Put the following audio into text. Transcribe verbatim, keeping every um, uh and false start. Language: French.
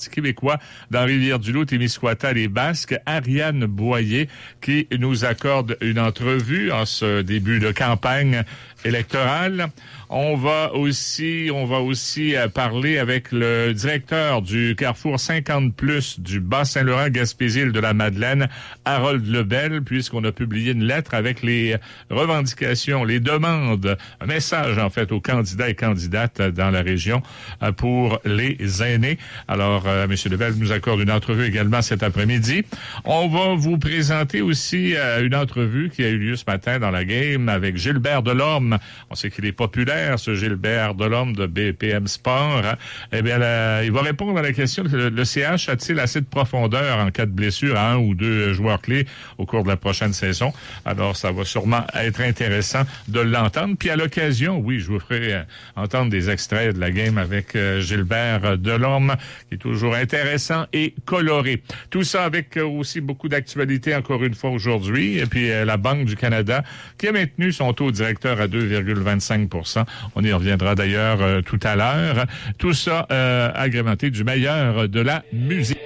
Parti québécois dans Rivière-du-Loup, Témiscouata, les Basques, Ariane Boyer, qui nous accorde une entrevue en ce début de campagne électorale. On va aussi, on va aussi parler avec le directeur du Carrefour cinquante plus du Bas-Saint-Laurent, Gaspésie, de la Madeleine, Harold Lebel, puisqu'on a publié une lettre avec les revendications, les demandes, un message en fait aux candidats et candidates dans la région pour les aînés. Alors, euh, M. Lebel nous accorde une entrevue également cet après-midi. On va vous présenter aussi euh, une entrevue qui a eu lieu ce matin dans la game avec Gilbert Delorme. On sait qu'il est populaire, ce Gilbert Delorme de B P M Sport. Hein. Eh bien, là, il va répondre à la question, le, le C H a-t-il assez de profondeur en cas de blessure à un ou deux joueurs clés au cours de la prochaine saison? Alors, ça va sûrement être intéressant de l'entendre. Puis à l'occasion, oui, je vous ferai euh, entendre des extraits de la game avec euh, Gilbert Delorme, qui est toujours intéressant et coloré. Tout ça avec euh, aussi beaucoup d'actualités encore une fois aujourd'hui. Et puis euh, la Banque du Canada qui a maintenu son taux directeur à deux virgule vingt-cinq pour cent. On y reviendra d'ailleurs euh, tout à l'heure. Tout ça euh, agrémenté du meilleur de la musique.